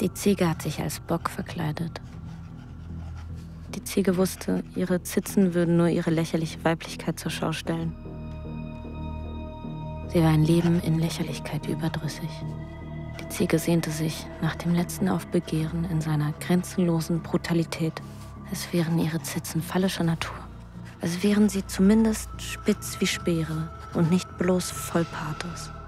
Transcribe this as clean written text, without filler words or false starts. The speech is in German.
Die Ziege hat sich als Bock verkleidet. Die Ziege wusste, ihre Zitzen würden nur ihre lächerliche Weiblichkeit zur Schau stellen. Sie war ein Leben in Lächerlichkeit überdrüssig. Die Ziege sehnte sich nach dem letzten Aufbegehren in seiner grenzenlosen Brutalität. Es wären ihre Zitzen fallischer Natur. Als wären sie zumindest spitz wie Speere und nicht bloß voll Pathos.